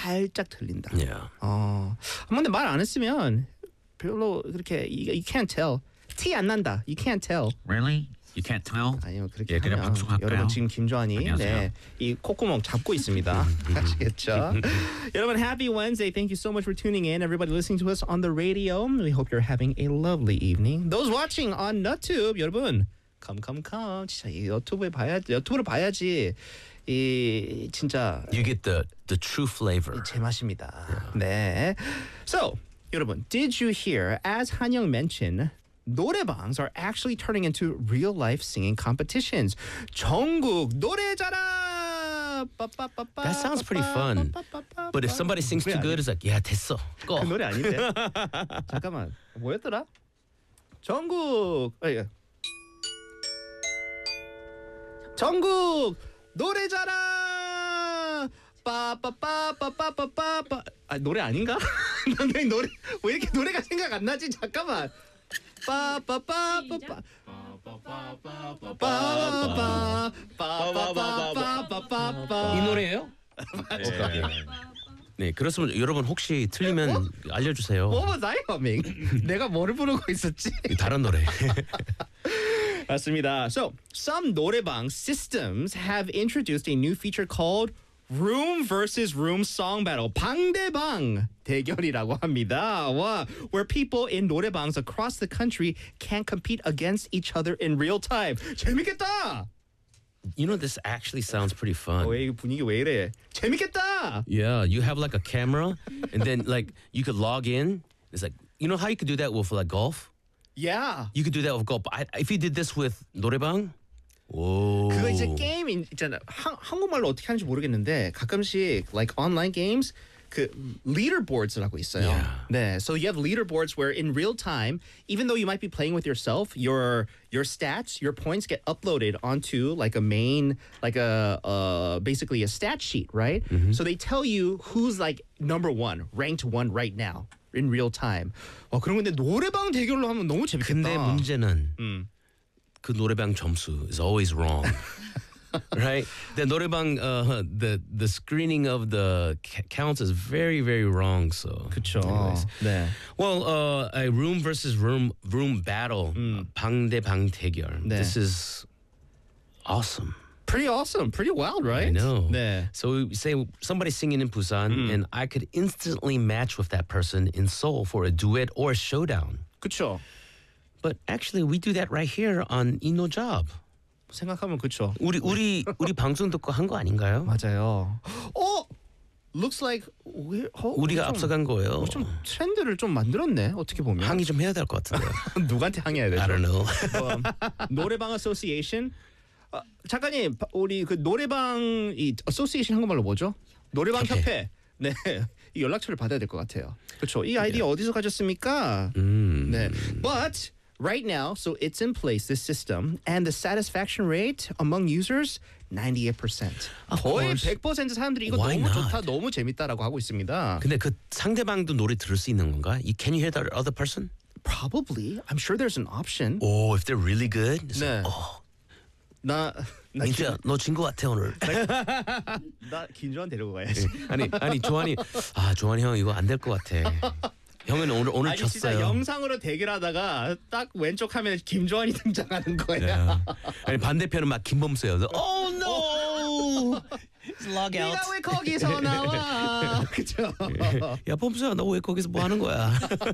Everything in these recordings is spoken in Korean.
살짝 들린다. Yeah. 한 번도 말 안 했으면 별로 그렇게 you can't tell. 티 안 난다. You can't tell. Really? You can't tell? 아니요 그렇게 예, 그냥 하면 방송할까요? 여러분 지금 김조한이 안녕하세요. 이 콧구멍 잡고 있습니다. 아시겠죠? 여러분 happy Wednesday. Thank you so much for tuning in. Everybody listening to us on the radio. We hope you're having a lovely evening. Those watching on NutTube 여러분 come. 진짜 이 유튜브를 봐야지 이 진짜 You get the true flavor. 제맛입니다. 네. So 여러분, did you hear as 한영 mentioned? 노래방s are actually turning into real-life singing competitions. 전국 노래자랑! That sounds pretty fun. But if somebody sings too good, it's like, yeah, 됐어. 꺼. 그 노래 아닌데? 잠깐만, 뭐였더라? 전국! 전국 노래자랑! 빠빠빠빠빠빠빠. 아 노래 아닌가? 나 노래 왜 이렇게 노래가 생각 안 나지? 잠깐만. 빠빠빠빠빠. 이 노래예요? 네, 그렇으면 여러분 혹시 틀리면 알려주세요. What was I humming? 내가 뭐를 부르고 있었지? 다른 노래. 맞습니다. So, some 노래방 systems have introduced a new feature called Room versus Room Song Battle. 방대방 대결이라고 합니다. 와, where people in 노래방s across the country can compete against each other in real time. 재밌겠다. You know, this actually sounds pretty fun. 왜 분위기 왜 이래? 재밌겠다. Yeah, you have like a camera, and then like you could log in. It's like, you know how you could do that with like golf? Yeah. You could do that with golf. If you did this with 노래방, whoa. 그거 이제 게임 있잖아. 한국말로 어떻게 하는지 모르겠는데 가끔씩 like online games 그 leaderboards라고 있어요. Yeah. 네, so you have leaderboards where in real time, even though you might be playing with yourself, your stats, your points get uploaded onto like a main, like a basically a stat sheet, right? So they tell you who's like number one, ranked one right now in real time. 그런 건데 노래방 대결로 하면 너무 재밌겠다. 근데 문제는 그 노래방 점수 is always wrong. Right? The 노래방 the screening of the counts is very very wrong. So 그렇죠. anyways. 네. Well, a room versus room battle. 방대방 대결. 네. This is awesome. Pretty awesome, pretty wild, right? I know. 네. So say somebody's singing in Busan, and I could instantly match with that person in Seoul for a duet or a showdown. 그렇죠. But actually, we do that right here on InnoJob. 생각하면 그렇죠. 우리 방송 듣고 한 거 아닌가요? 맞아요. Looks like 우리가 앞서간 거예요. 좀 트렌드를 좀 만들었네. 어떻게 보면. 항의 좀 해야 될 것 같은데요. 누구한테 항의해야 되죠? I don't know. 노래방 어소시에이션. 작가님, 우리 그 노래방 이 어소시에이션 한국말로 뭐죠? 노래방 협회. 네, 이 연락처를 받아야 될 것 같아요. 그렇죠. 이 아이디어 어디서 가졌습니까? 네, but right now, so it's in place, this system, and the satisfaction rate among users 98%. Of 거의 course. 100% 사람들이 이거 Why 너무 not? 좋다, 너무 재밌다라고 하고 있습니다. 근데 그 상대방도 노래 들을 수 있는 건가? Can you hear the other person? Probably, I'm sure there's an option. Oh, if they're really good. It's 네. like, oh, 나 민주야, 너 진 거 같아 오늘. 김조한 데리고 가야지. 아니 조한이 조한이 형 이거 안 될 것 같아. 형은 오늘 아니 진짜 졌어요. 영상으로 대결하다가 딱 왼쪽 화면에 김조한이 등장하는 거야. 네. 아니 반대편은 막 김범수예요. Oh no! Log out. 네가 왜 거기서 나와? 그죠? 야 범수야, 너 왜 거기서 뭐 하는 거야?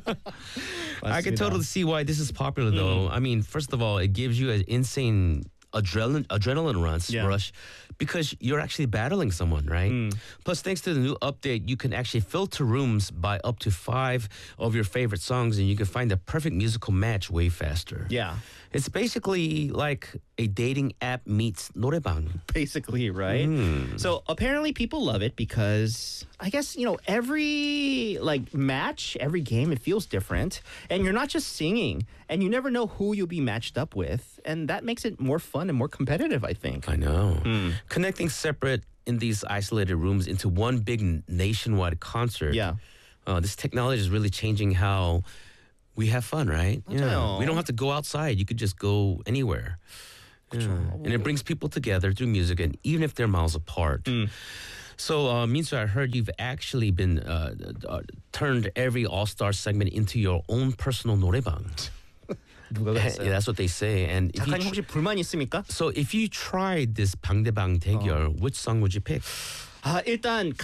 I can totally see why this is popular though. I mean, first of all, it gives you an insane adrenaline rush because you're actually battling someone, right? Plus, thanks to the new update, you can actually filter rooms by up to 5 of your favorite songs, and you can find the perfect musical match way faster. Yeah, It's basically like a dating app meets 노래방. basically, right? So apparently people love it because I guess, you know, every like match, every game, it feels different. And you're not just singing and you never know who you'll be matched up with. And that makes it more fun and more competitive, I think. I know. Connecting separate in these isolated rooms into one big nationwide concert. Yeah. This technology is really changing how we have fun, right? 맞아요. We don't have to go outside. You could just go anywhere. Yeah. And it brings people together through music, and even if they're miles apart. So, Minsu, I heard you've actually been turned every All-Star segment into your own personal 노래방. 누가 Yeah, 그랬어요? that's what they say. And if you 작가님 혹시 불만 있습니까? so if you tried this 방대방 대결, which song would you pick? 아 일단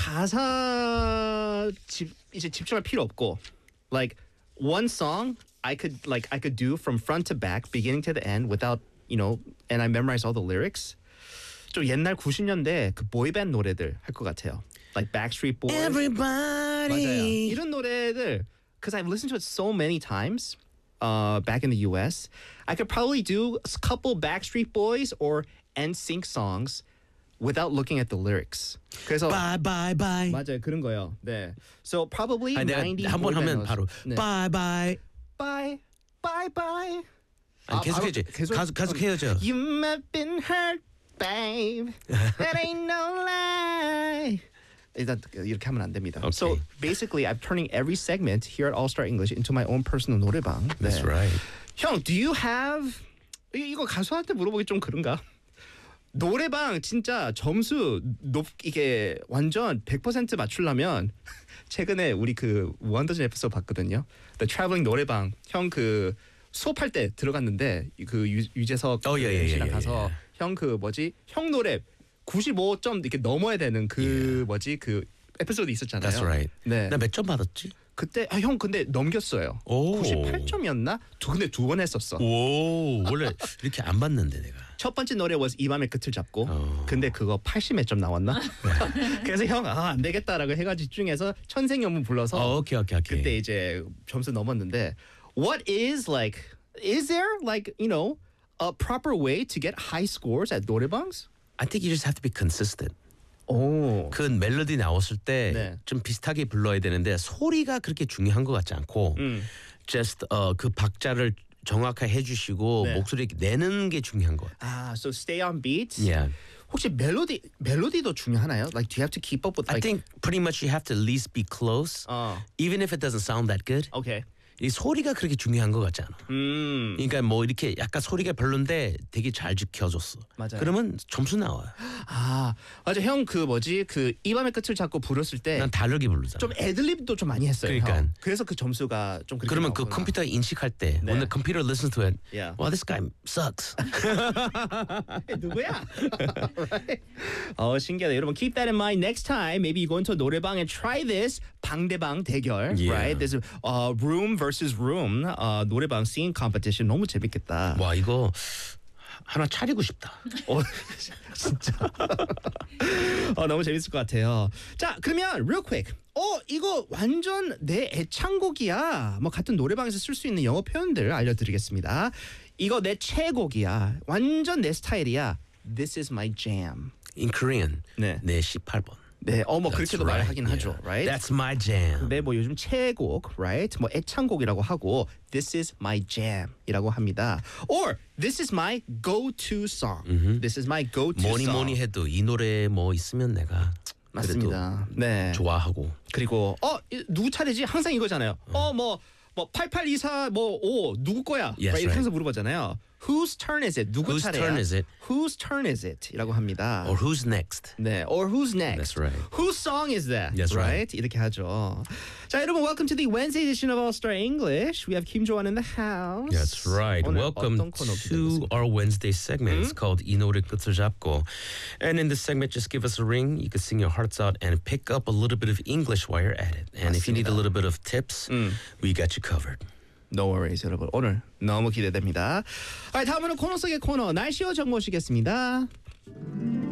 가사 이제 집중할 필요 없고, like one song I could do from front to back, beginning to the end, without and I memorize all the lyrics. 좀 옛날 90년대 그 보이밴드 노래들 할 것 같아요. Like Backstreet Boys. Everybody. 맞아요. 이런 노래들, because I've listened to it so many times back in the US, I could probably do a couple Backstreet Boys or NSYNC songs without looking at the lyrics. 그래서 Bye bye bye. 맞아요, 그런 거요. 네. So probably 아니, 내가 90 한번 하면 boy 바로 bands. 네. bye bye. Bye bye bye. 아니, 계속해야지. 계속 해야죠. You might have been hurt, babe. That ain't no lie. 일단 이렇게 하면 안 됩니다. Okay. So basically, I'm turning every segment here at All Star English into my own personal 노래방. That's 네. right. 형, do you have 이거 가수한테 물어보기 좀 그런가? 노래방 진짜 점수 이게 완전 100% 맞추려면 최근에 우리 그 무한도전 에피소드 봤거든요. The Traveling 노래방 형 그 수업할 때 들어갔는데 그 유재석 씨랑 가서 형 그 뭐지 형 노래 95점 이렇게 넘어야 되는 그 뭐지 그 에피소드 있었잖아요. That's right. 네. 나 몇 점 받았지? 그때 형 근데 넘겼어요. 오. 98점이었나? 근데 두 번 했었어. 오, 원래 이렇게 안 받는데 내가. 첫 번째 노래 was 이 밤의 끝을 잡고 근데 그거 80몇 점 나왔나? 그래서 형 안 되겠다라고 해가지고 집중해서 천생연분 불러서 오케이. 그때 이제 점수 넘었는데 what is there a proper way to get high scores at 노래방s? I think you just have to be consistent. 오. 그 멜로디 나왔을 때 네. 좀 비슷하게 불러야 되는데 소리가 그렇게 중요한 것 같지 않고 just 그 박자를 정확하게 해주시고 네. 목소리 내는 게 중요한 것 같아요. 아, so stay on beat. Yeah. 혹시 멜로디도 중요하나요? Like, do you have to keep up with? I think pretty much you have to at least be close, even if it doesn't sound that good. Okay. 이 소리가 그렇게 중요한 것 같지 않아. 그러니까 뭐 이렇게 약간 소리가 별론데 되게 잘 지켜줬어. 맞아요. 그러면 점수 나와요. 아, 맞아. 형 그 뭐지 그 이 밤의 끝을 잡고 부렸을 때 난 다르게 부르잖아. 좀 애들립도 좀 많이 했어요. 그러니까. 형. 그래서 그 점수가 좀 그렇게 그러면 그 나오구나. 컴퓨터 인식할 때 네. when the computer listens to it, Yeah. well, this guy sucks. 누구야? right? 신기하다. 여러분 keep that in mind next time. Maybe you go into a 노래방 and try this 방대방 대결. Yeah. Right? This is room versus room 노래방 singing competition 너무 재밌겠다. 와 이거 하나 차리고 싶다. 진짜. 너무 재밌을 것 같아요. 자, 그러면 real quick. 이거 완전 내 애창곡이야. 뭐 같은 노래방에서 쓸 수 있는 영어 표현들 알려드리겠습니다. 이거 내 최애곡이야. 완전 내 스타일이야. This is my jam. In Korean, 네. 네 18번. 네, 뭐 That's 그렇게도 right. 말하긴 하죠, right? That's my jam. 근데 뭐 요즘 최애곡, right? 뭐 애창곡이라고 하고 This is my jam이라고 합니다. Or This is my go-to song. This is my go-to 뭐니 song. 뭐니 해도 이 노래 뭐 있으면 내가 맞습니다. 네. 좋아하고. 그리고 누구 차례지? 항상 이거잖아요. 뭐 8824 뭐 누구 거야? Yes, right? right. 항상 물어보잖아요. Whose turn is it? 누구 Whose 차례야? turn is it? Whose turn is it? 이라고 합니다. Or who's next? 네, or who's next? That's right. Whose song is that? That's right. 이렇게 하죠. 자, 여러분, welcome to the Wednesday edition of All Star English. We have Kim Jo-won in the house. That's right. 오늘 Welcome 어떤 코너 to our Wednesday segment. It's called 이 노래 끝을 잡고. And in this segment, just give us a ring. You can sing your hearts out and pick up a little bit of English while you're at it. And if you need a little bit of tips, we got you covered. No worries, 여러분. 오늘 너무 기대됩니다. 다음으로 코너 속의 코너 날씨와 정보 시겠습니다.